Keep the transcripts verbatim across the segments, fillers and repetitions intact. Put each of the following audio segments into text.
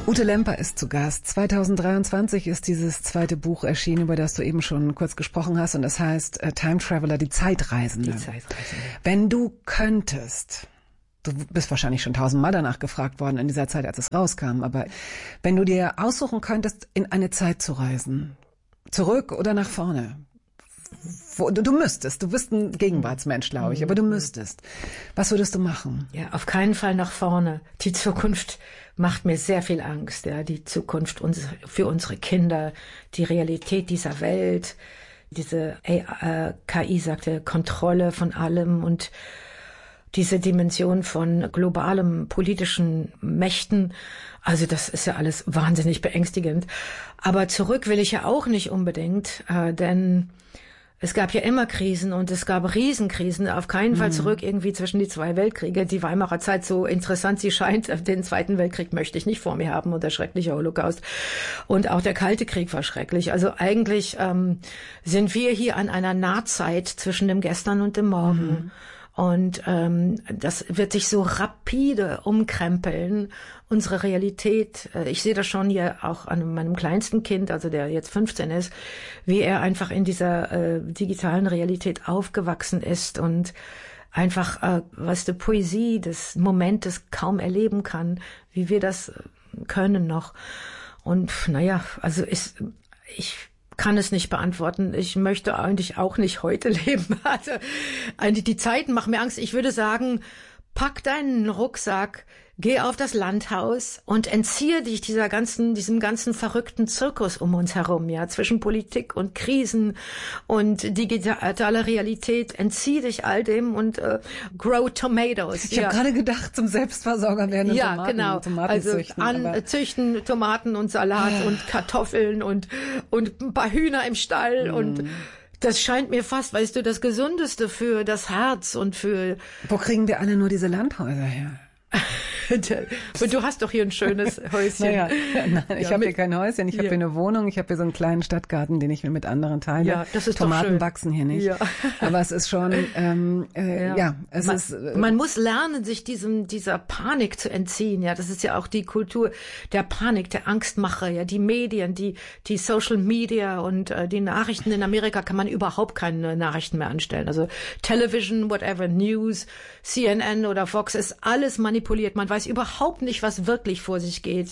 Ute Lemper ist zu Gast. zweitausenddreiundzwanzig ist dieses zweite Buch erschienen, über das du eben schon kurz gesprochen hast. Und das heißt äh, Time Traveler, die Zeitreisende. Die Zeitreisende. Wenn du könntest, du bist wahrscheinlich schon tausendmal danach gefragt worden in dieser Zeit, als es rauskam, aber wenn du dir aussuchen könntest, in eine Zeit zu reisen, zurück oder nach vorne, wo, du, du müsstest, du bist ein Gegenwartsmensch, glaube ich, aber du müsstest. Was würdest du machen? Ja, auf keinen Fall nach vorne. Die Zukunft macht mir sehr viel Angst. Ja, die Zukunft uns, für unsere Kinder, die Realität dieser Welt, diese A I, K I sagte Kontrolle von allem und diese Dimension von globalem politischen Mächten. Also das ist ja alles wahnsinnig beängstigend. Aber zurück will ich ja auch nicht unbedingt, äh, denn es gab ja immer Krisen und es gab Riesenkrisen. Auf keinen Fall zurück irgendwie zwischen die zwei Weltkriege. Die Weimarer Zeit, so interessant sie scheint, den Zweiten Weltkrieg möchte ich nicht vor mir haben und der schreckliche Holocaust. Und auch der Kalte Krieg war schrecklich. Also eigentlich ähm, sind wir hier an einer Nahtzeit zwischen dem Gestern und dem Morgen. Mhm. Und ähm, das wird sich so rapide umkrempeln, unsere Realität. Ich sehe das schon hier auch an meinem kleinsten Kind, also der jetzt fünfzehn ist, wie er einfach in dieser äh, digitalen Realität aufgewachsen ist und einfach, äh, was die Poesie des Momentes kaum erleben kann, wie wir das können noch. Und naja, also ist, ich kann es nicht beantworten. Ich möchte eigentlich auch nicht heute leben. Also die Zeiten machen mir Angst. Ich würde sagen, pack deinen Rucksack, geh auf das Landhaus und entziehe dich dieser ganzen, diesem ganzen verrückten Zirkus um uns herum, ja, zwischen Politik und Krisen und digitaler Realität. Entziehe dich all dem und äh, grow tomatoes. Ich ja. habe gerade gedacht, zum Selbstversorger werden und ja, Tomaten, genau. Tomaten also züchten, an aber züchten Tomaten und Salat und Kartoffeln und und ein paar Hühner im Stall mm. und das scheint mir fast, weißt du, das Gesundeste für das Herz und für... Wo kriegen wir alle nur diese Landhäuser her? Und du hast doch hier ein schönes Häuschen. Naja, nein, ich ja, habe hier kein Häuschen, ich ja. habe hier eine Wohnung, ich habe hier so einen kleinen Stadtgarten, den ich mit anderen teile. Ja, das ist Tomaten doch schön. Wachsen hier nicht. Ja. Aber es ist schon, ähm, äh, ja. ja, es man, ist. Äh, man muss lernen, sich diesem dieser Panik zu entziehen. Ja, das ist ja auch die Kultur der Panik, der Angstmacher. Ja, die Medien, die die Social Media und äh, die Nachrichten in Amerika kann man überhaupt keine Nachrichten mehr anstellen. Also Television, whatever, News, C N N oder Fox ist alles manipuliert. Man weiß überhaupt nicht, was wirklich vor sich geht.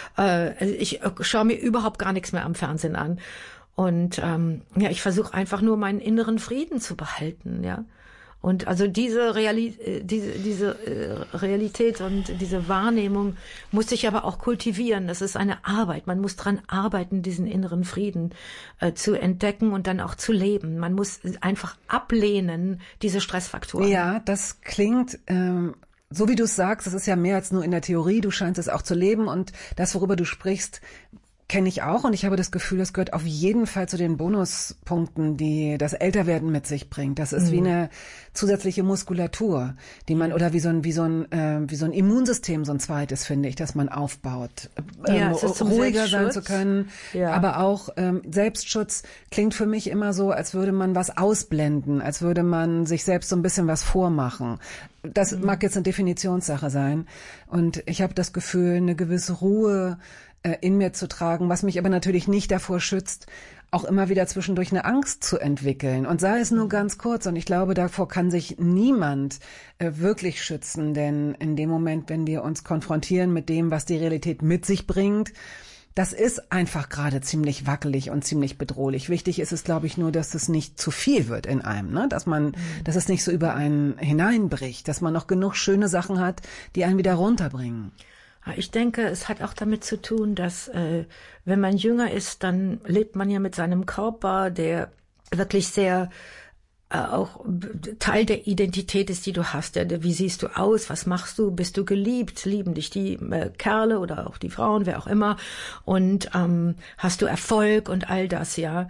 Äh, ich schaue mir überhaupt gar nichts mehr am Fernsehen an. Und ähm, ja, ich versuche einfach nur meinen inneren Frieden zu behalten, ja. Und also diese, Reali diese, diese äh, Realität und diese Wahrnehmung muss ich aber auch kultivieren. Das ist eine Arbeit. Man muss dran arbeiten, diesen inneren Frieden äh, zu entdecken und dann auch zu leben. Man muss einfach ablehnen, diese Stressfaktoren. Ja, das klingt... Ähm So wie du es sagst, es ist ja mehr als nur in der Theorie, du scheinst es auch zu leben und das, worüber du sprichst, kenne ich auch und ich habe das Gefühl, das gehört auf jeden Fall zu den Bonuspunkten, die das Älterwerden mit sich bringt. Das ist mhm. wie eine zusätzliche Muskulatur, die man oder wie so ein wie so ein äh, wie so ein Immunsystem, so ein zweites, finde ich, das man aufbaut, ähm, ja, es ist zum ruhiger sein zu können, ja. aber auch ähm, Selbstschutz klingt für mich immer so, als würde man was ausblenden, als würde man sich selbst so ein bisschen was vormachen. Das mhm. mag jetzt eine Definitionssache sein und ich habe das Gefühl, eine gewisse Ruhe in mir zu tragen, was mich aber natürlich nicht davor schützt, auch immer wieder zwischendurch eine Angst zu entwickeln. Und sei es nur ganz kurz. Und ich glaube, davor kann sich niemand äh, wirklich schützen. Denn in dem Moment, wenn wir uns konfrontieren mit dem, was die Realität mit sich bringt, das ist einfach gerade ziemlich wackelig und ziemlich bedrohlich. Wichtig ist es, glaube ich, nur, dass es nicht zu viel wird in einem, ne? Dass man, mhm. dass es nicht so über einen hineinbricht, dass man noch genug schöne Sachen hat, die einen wieder runterbringen. Ich denke, es hat auch damit zu tun, dass äh, wenn man jünger ist, dann lebt man ja mit seinem Körper, der wirklich sehr äh, auch Teil der Identität ist, die du hast. Ja, wie siehst du aus? Was machst du? Bist du geliebt? Lieben dich die äh, Kerle oder auch die Frauen, wer auch immer? Und ähm, hast du Erfolg und all das, ja?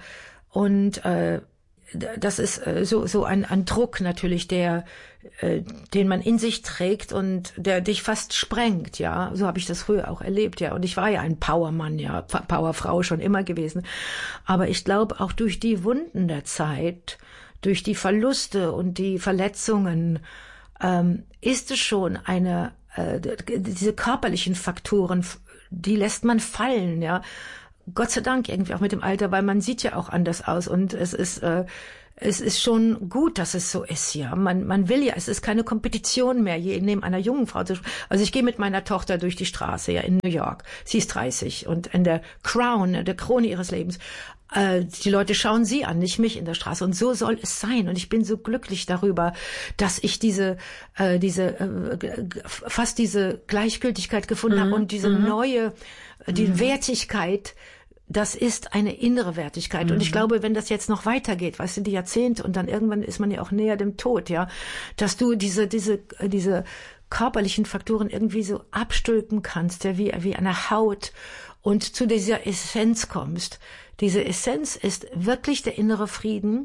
Und äh, das ist so so ein, ein Druck natürlich, der äh, den man in sich trägt und der dich fast sprengt, ja. So habe ich das früher auch erlebt, ja. Und ich war ja ein Powermann, ja, Powerfrau schon immer gewesen. Aber ich glaube, auch durch die Wunden der Zeit, durch die Verluste und die Verletzungen, ähm, ist es schon eine äh, diese körperlichen Faktoren, die lässt man fallen, ja. Gott sei Dank irgendwie auch mit dem Alter, weil man sieht ja auch anders aus und es ist äh, es ist schon gut, dass es so ist, ja. Man man will ja, es ist keine Kompetition mehr, je neben einer jungen Frau zu. Also ich gehe mit meiner Tochter durch die Straße, ja, in New York. Sie ist dreißig und in der Crown, der Krone ihres Lebens. Äh, die Leute schauen sie an, nicht mich in der Straße. Und so soll es sein. Und ich bin so glücklich darüber, dass ich diese äh, diese äh, fast diese Gleichgültigkeit gefunden mhm. habe und diese mhm. neue die mhm. Wertigkeit. Das ist eine innere Wertigkeit. Mhm. Und ich glaube, wenn das jetzt noch weitergeht, weißt du, die Jahrzehnte und dann irgendwann ist man ja auch näher dem Tod, ja, dass du diese, diese, diese körperlichen Faktoren irgendwie so abstülpen kannst, ja, wie, wie eine Haut und zu dieser Essenz kommst. Diese Essenz ist wirklich der innere Frieden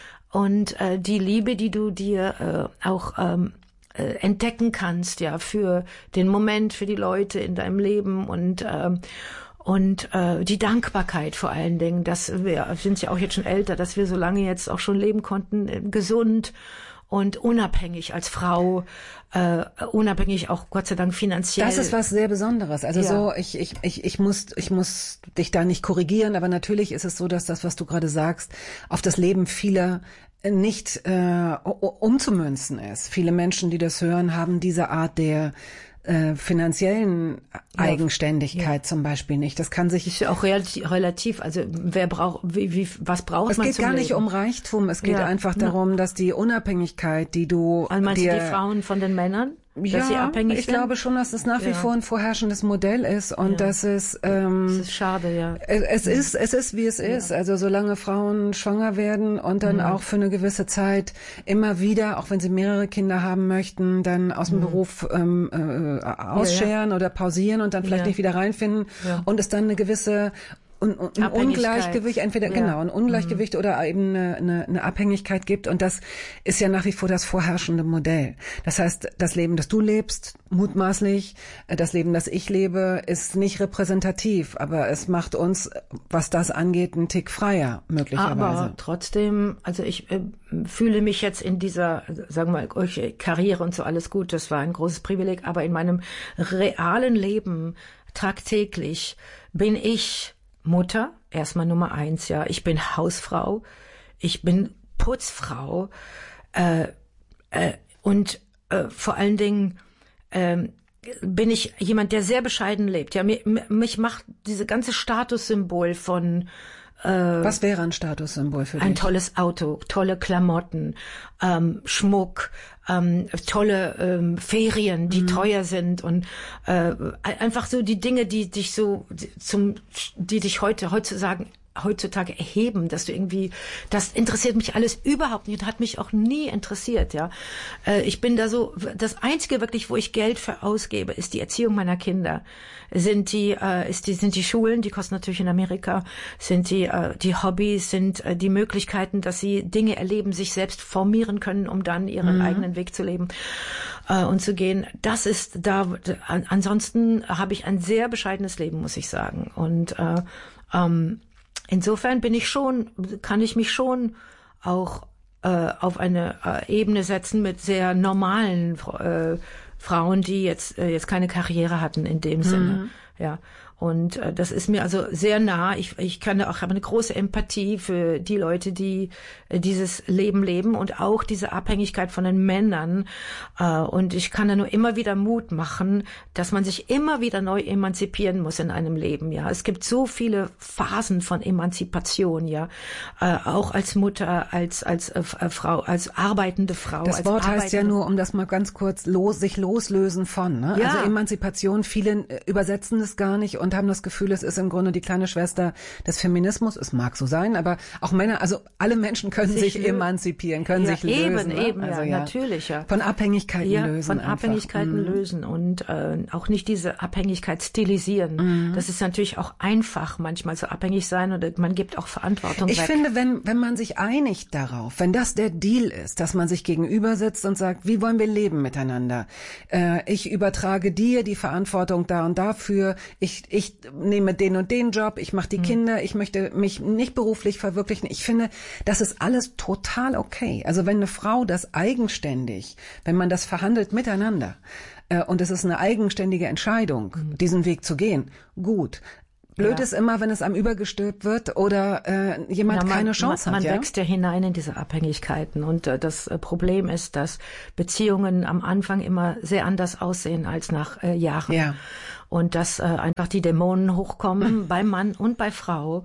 und äh, die Liebe, die du dir äh, auch ähm, äh, entdecken kannst, ja, für den Moment, für die Leute in deinem Leben und ähm, Und äh, die Dankbarkeit vor allen Dingen, dass wir sind ja auch jetzt schon älter, dass wir so lange jetzt auch schon leben konnten, äh, gesund und unabhängig als Frau, äh, unabhängig auch Gott sei Dank finanziell. Das ist was sehr Besonderes. Also ja. so, ich, ich, ich, ich muss, ich muss dich da nicht korrigieren, aber natürlich ist es so, dass das, was du gerade sagst, auf das Leben vieler nicht äh, umzumünzen ist. Viele Menschen, die das hören, haben diese Art der Äh, finanziellen Eigenständigkeit ja. zum Beispiel nicht. Das kann sich... Ist ja auch relativ, relativ. Also wer braucht, wie, wie, was braucht es man geht zum gar Leben? nicht um Reichtum. Es geht ja. einfach darum, dass die Unabhängigkeit, die du... Also meinst dir, du die Frauen von den Männern? Dass ja, sie abhängig ich sind? glaube schon, dass es nach wie ja. vor ein vorherrschendes Modell ist und ja. dass es... Ähm, das ist schade, ja. Es, es, ist, es ist, wie es ja. ist. Also solange Frauen schwanger werden und dann mhm. auch für eine gewisse Zeit immer wieder, auch wenn sie mehrere Kinder haben möchten, dann aus dem mhm. Beruf ähm, äh, ausscheren ja, ja. oder pausieren und dann vielleicht ja. nicht wieder reinfinden ja. und es dann eine gewisse... Und, und ein Ungleichgewicht, entweder ja. genau ein Ungleichgewicht mhm. oder eben eine, eine, eine Abhängigkeit gibt und das ist ja nach wie vor das vorherrschende Modell. Das heißt, das Leben, das du lebst, mutmaßlich, das Leben, das ich lebe, ist nicht repräsentativ, aber es macht uns, was das angeht, einen Tick freier möglicherweise. Aber trotzdem, also ich äh, fühle mich jetzt in dieser, sagen wir mal, Karriere und so alles gut, das war ein großes Privileg, aber in meinem realen Leben tagtäglich bin ich Mutter, erstmal Nummer eins, ja. Ich bin Hausfrau, ich bin Putzfrau äh, äh, und äh, vor allen Dingen äh, bin ich jemand, der sehr bescheiden lebt. Ja, mich, mich macht diese ganze Statussymbol von äh, Was wäre ein Statussymbol für dich? Ein tolles Auto, tolle Klamotten, ähm, Schmuck, ähm, tolle ähm, Ferien, die mhm. teuer sind und äh, einfach so die Dinge, die dich so zum, die dich heute heutzutage heutzutage erheben, dass du irgendwie, das interessiert mich alles überhaupt nicht und hat mich auch nie interessiert, ja. Äh, ich bin da so, das Einzige wirklich, wo ich Geld für ausgebe, ist die Erziehung meiner Kinder. Sind die, äh, ist die, sind die Schulen, die kosten natürlich in Amerika, sind die, äh, die Hobbys, sind äh, die Möglichkeiten, dass sie Dinge erleben, sich selbst formieren können, um dann ihren mhm. eigenen Weg zu leben äh, und zu gehen. Das ist da, an, ansonsten habe ich ein sehr bescheidenes Leben, muss ich sagen. Und, äh, ähm, insofern bin ich schon, kann ich mich schon auch äh, auf eine äh, Ebene setzen mit sehr normalen äh, Frauen, die jetzt äh, jetzt keine Karriere hatten in dem mhm. Sinne, ja. Und äh, das ist mir also sehr nah. Ich ich kann auch habe eine große Empathie für die Leute, die äh, dieses Leben leben und auch diese Abhängigkeit von den Männern. Äh, und ich kann da nur immer wieder Mut machen, dass man sich immer wieder neu emanzipieren muss in einem Leben. Ja, es gibt so viele Phasen von Emanzipation. Ja, äh, auch als Mutter, als als äh, Frau, als arbeitende Frau. Das als Wort heißt ja nur, um das mal ganz kurz los, sich loslösen von. Ne? Ja. Also Emanzipation. Viele übersetzen das gar nicht und haben das Gefühl, es ist im Grunde die kleine Schwester des Feminismus. Es mag so sein, aber auch Männer, also alle Menschen können sich, sich emanzipieren, können ja, sich lösen. Eben, ne? eben, also, ja, ja, natürlich, ja. Von Abhängigkeiten ja, lösen. Von einfach. Abhängigkeiten mhm. lösen und äh, auch nicht diese Abhängigkeit stilisieren. Mhm. Das ist natürlich auch einfach, manchmal so abhängig sein oder man gibt auch Verantwortung ich weg. Ich finde, wenn, wenn man sich einigt darauf, wenn das der Deal ist, dass man sich gegenüber sitzt und sagt, wie wollen wir leben miteinander? Äh, ich übertrage dir die Verantwortung da und dafür, für, ich, ich nehme den und den Job, ich mache die mhm. Kinder, ich möchte mich nicht beruflich verwirklichen. Ich finde, das ist alles total okay. Also wenn eine Frau das eigenständig, wenn man das verhandelt miteinander, äh, und es ist eine eigenständige Entscheidung, mhm. diesen Weg zu gehen, gut. Blöd ja. ist immer, wenn es einem übergestülpt wird oder äh, jemand ja, man, keine Chance man, hat. Man ja? wächst ja hinein in diese Abhängigkeiten und äh, das äh, Problem ist, dass Beziehungen am Anfang immer sehr anders aussehen als nach äh, Jahren. Ja. Und dass äh, einfach die Dämonen hochkommen hm. bei Mann und bei Frau.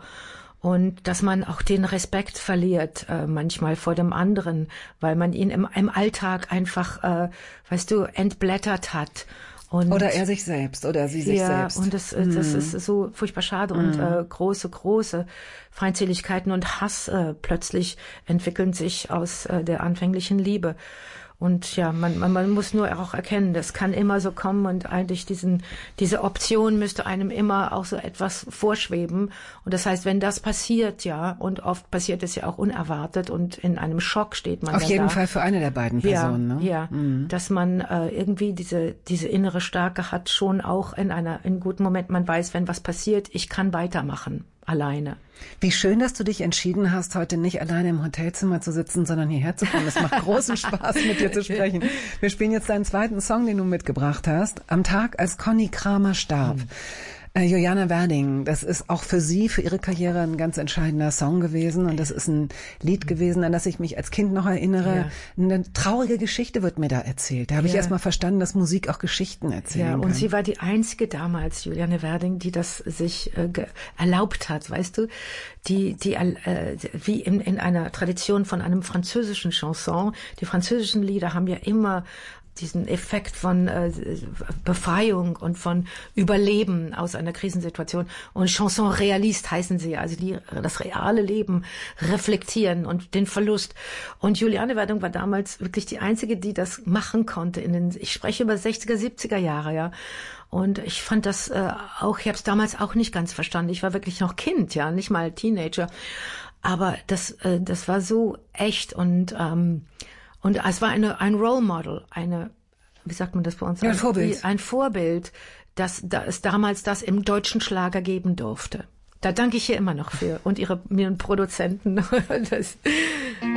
Und dass man auch den Respekt verliert, äh, manchmal vor dem anderen, weil man ihn im, im Alltag einfach, äh, weißt du, entblättert hat. Und oder er sich selbst oder sie sich ja, selbst. Und das, mm. das ist so furchtbar schade. Mm. Und äh, große, große Feindseligkeiten und Hass äh, plötzlich entwickeln sich aus äh, der anfänglichen Liebe. Und ja, man, man, man muss nur auch erkennen, das kann immer so kommen und eigentlich diesen, diese Option müsste einem immer auch so etwas vorschweben. Und das heißt, wenn das passiert, ja, und oft passiert es ja auch unerwartet und in einem Schock steht man auf jeden da. Fall für eine der beiden Personen, ja, ne? Ja, mhm. dass man äh, irgendwie diese, diese innere Stärke hat, schon auch in einer, in guten Moment, man weiß, wenn was passiert, ich kann weitermachen. Alleine. Wie schön, dass du dich entschieden hast, heute nicht alleine im Hotelzimmer zu sitzen, sondern hierher zu kommen. Es macht großen Spaß, mit dir zu sprechen. Wir spielen jetzt deinen zweiten Song, den du mitgebracht hast. Am Tag, als Conny Kramer starb. Mhm. Äh, Juliane Werding, das ist auch für sie, für ihre Karriere ein ganz entscheidender Song gewesen. Und das ist ein Lied gewesen, an das ich mich als Kind noch erinnere. Ja. Eine traurige Geschichte wird mir da erzählt. Da habe ja. ich erst mal verstanden, dass Musik auch Geschichten erzählen ja, kann. Und sie war die einzige damals, Juliane Werding, die das sich äh, erlaubt hat, weißt du? Die, die äh, wie in, in einer Tradition von einem französischen Chanson. Die französischen Lieder haben ja immer diesen Effekt von äh, Befreiung und von Überleben aus einer Krisensituation. Und Chanson réaliste heißen sie, also die das reale Leben reflektieren und den Verlust. Und Juliane Werding war damals wirklich die einzige, die das machen konnte. In den, ich spreche über sechziger, siebziger Jahre, ja. Und ich fand das äh, auch, ich habe es damals auch nicht ganz verstanden. Ich war wirklich noch Kind, ja, nicht mal Teenager. Aber das, äh, das war so echt und ähm, Und es war eine, ein Role Model, eine, wie sagt man das bei uns? Ja, ein Vorbild. Ein Vorbild, dass, dass es damals das im deutschen Schlager geben durfte. Da danke ich ihr immer noch für und ihre, ihren Produzenten. Das,